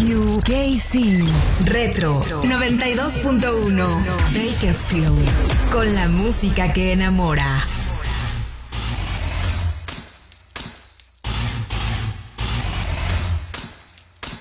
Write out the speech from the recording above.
QKC Retro 92.1 Bakersfield, con la música que enamora.